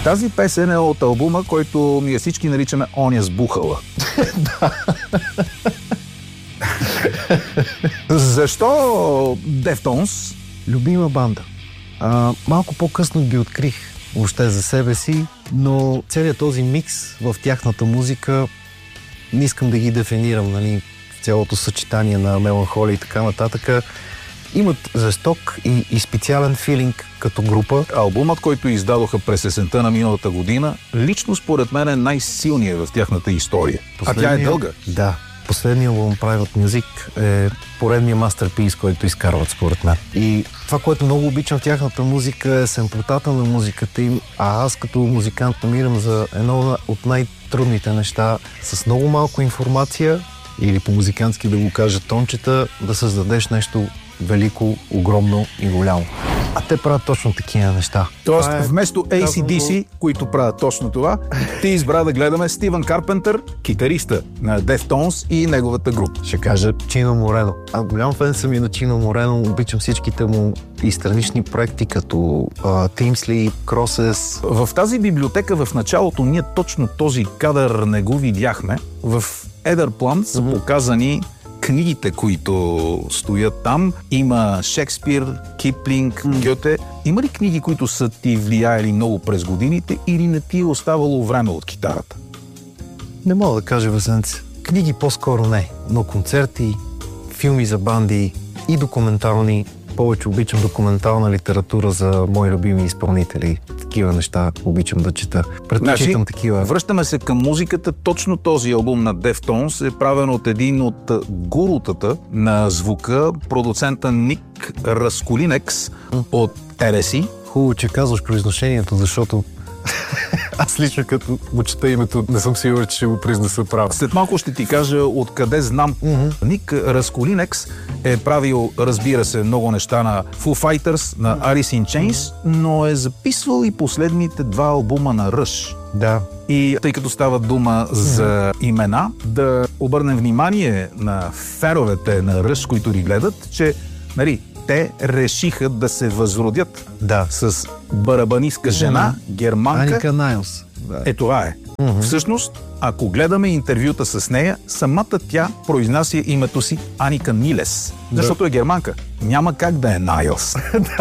Тази песен е от албума, който ние всички наричаме "Оня с бухала". Защо Deftones? Любима банда. Малко по-късно ги открих въобще за себе си, но целият този микс в тяхната музика, не искам да ги дефинирам, нали, цялото съчетание на меланхолия и така нататък, имат жесток и специален филинг като група. Албумът, който издадоха през есента на миналата година, лично според мен е най-силният в тяхната история. А тя е дълга. Да. Последният албум Private Music е поредният мастерпис, който изкарват според мен. И това, което много обичам в тяхната музика, е семплотата на музиката им, а аз като музикант намирам за едно от най-трудните неща с много малко информация, или по музикантски да го кажа тончета, да създадеш нещо велико, огромно и голямо. А те правят точно такива неща. Тоест, вместо AC/DC, които правят точно това, ти избра да гледаме Стивън Карпентър, китариста на Deftones и неговата група. Ще кажа Чино Морено. Голям фен съм и на Чино Морено. Обичам всичките му и странични проекти, като Teamsly, Crosses. В тази библиотека в началото ние точно този кадър не го видяхме. В едър план са показани книгите, които стоят там. Има Шекспир, Киплинг, Гьоте. Има ли книги, които са ти влияели много през годините или не ти е оставало време от китарата? Не мога да кажа, Васенце. Книги по-скоро не, но концерти, филми за банди и документални. Повече обичам документална литература за мои любими изпълнители. Такива неща обичам да чета. Предпочитам такива. Връщаме се към музиката. Точно този албум на Deftones е правен от един от гурутата на звука, продуцента Ник Расколинекс от Ереси. Хубаво, че казваш произношението, защото аз лично като му чета името, не съм сигурен, че ще го произнеса право. След малко ще ти кажа откъде знам. Ник Расколинекс е правил, разбира се, много неща на Foo Fighters, на Alice in Chains, но е записвал и последните два албума на Rush. Да. И тъй като става дума за имена, да обърнем внимание на феновете на Rush, които ни гледат, че, нали, те решиха да се възродят с барабанистка жена, германка. Аника Найлс. Това е. Всъщност, ако гледаме интервюта с нея, самата тя произнася името си Аника Нилес, защото е германка. Няма как да е Найлс.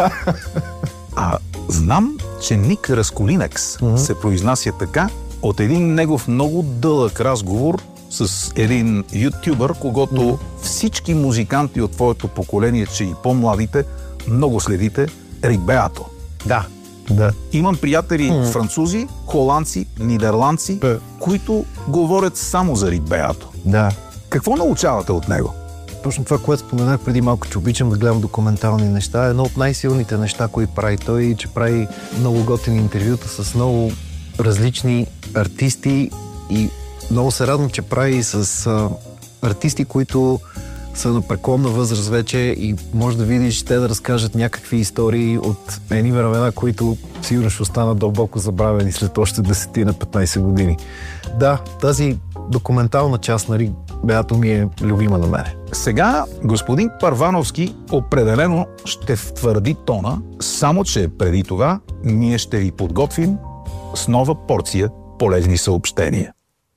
А знам, че Ник Расколинекс се произнася така от един негов много дълъг разговор с един ютубър, когато всички музиканти от твоето поколение, че и по-младите, много следите, Рик Беато. Да. Имам приятели французи, холандци, нидерландци, които говорят само за Рик Беато. Да. Какво научавате от него? Точно това, което споменах преди малко, че обичам да гледам документални неща. Едно от най-силните неща, които прави той, че прави много готини интервюта с много различни артисти и много се радвам, че прави с артисти, които са на преклонна възраст вече и може да видиш те да разкажат някакви истории от едни времена, които сигурно ще останат дълбоко забравени след още 10-15 години. Да, тази документална част на Рик Беато ми е любима на мене. Сега господин Първановски определено ще втвърди тона, само че преди това ние ще ви подготвим с нова порция полезни съобщения.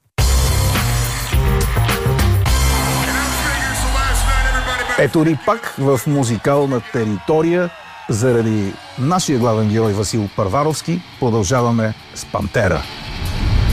Ето ни пак в музикална територия. Заради нашия главен герой Васил Първановски продължаваме с Пантера.